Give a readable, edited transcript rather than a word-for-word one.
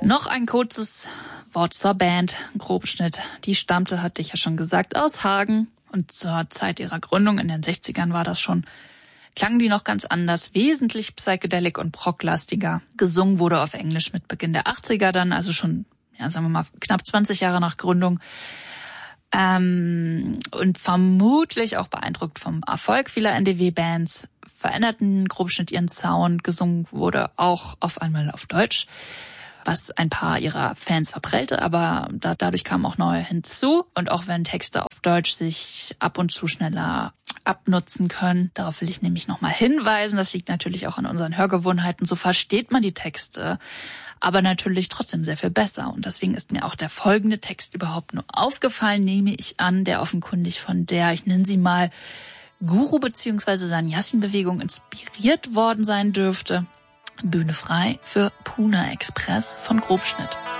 Noch ein kurzes Wort zur Band. Grobschnitt. Die stammte, hatte ich ja schon gesagt, aus Hagen. Und zur Zeit ihrer Gründung in den 60ern war das schon, klangen die noch ganz anders, wesentlich psychedelic und prog-lastiger. Gesungen wurde auf Englisch mit Beginn der 80er dann, also schon, ja, sagen wir mal, knapp 20 Jahre nach Gründung. Und vermutlich auch beeindruckt vom Erfolg vieler NDW-Bands veränderten Grobschnitt ihren Sound. Gesungen wurde auch auf einmal auf Deutsch, was ein paar ihrer Fans verprellte, aber dadurch kamen auch neue hinzu. Und auch wenn Texte auf Deutsch sich ab und zu schneller abnutzen können, darauf will ich nämlich nochmal hinweisen, das liegt natürlich auch an unseren Hörgewohnheiten, so versteht man die Texte, aber natürlich trotzdem sehr viel besser. Und deswegen ist mir auch der folgende Text überhaupt nur aufgefallen, nehme ich an, der offenkundig von der, ich nenne sie mal, Guru- bzw. Sannyasin-Bewegung inspiriert worden sein dürfte. Bühne frei für Pune Express von Grobschnitt.